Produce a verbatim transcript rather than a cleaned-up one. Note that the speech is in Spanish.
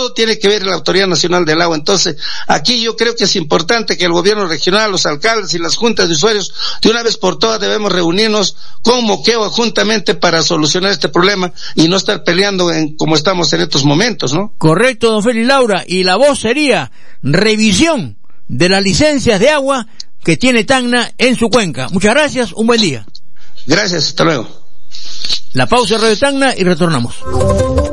todo tiene que ver la Autoridad Nacional del Agua. Entonces, aquí yo creo que es importante que el gobierno regional, los alcaldes y las juntas de usuarios, de una vez por todas debemos reunirnos con Moquegua juntamente para solucionar este problema y no estar peleando en como estamos en estos momentos, ¿no? Correcto, don Félix Laura, y la voz sería revisión de las licencias de agua que tiene Tacna en su cuenca. Muchas gracias, un buen día. Gracias, hasta luego. La pausa de Radio Tacna y retornamos.